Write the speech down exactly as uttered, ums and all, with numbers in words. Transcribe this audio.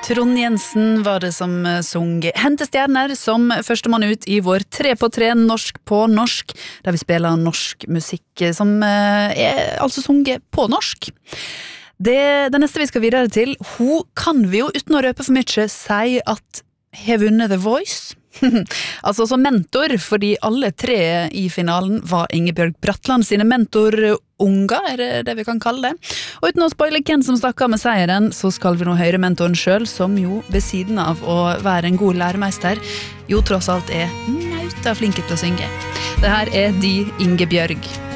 Trond Jensen var det som sung Hente stjerner som førstemann ut i vår tre på tre norsk på norsk, der vi spiller norsk musikk som er altså sunget på norsk. Det, det neste vi skal videre til, hun kan vi jo uten å røpe for mye si at har vunnet The Voice. Altså som mentor, fordi alle tre i finalen var Ingebjørg Bratland sine mentorunger, er det det vi kan kalle det. Og uten å spoile hvem som snakker med seieren, så skal vi nå høre mentoren selv, som jo ved siden av å være en god læremeister, jo tross alt er nauta flinke til å synge. Det her er de Ingebjørg.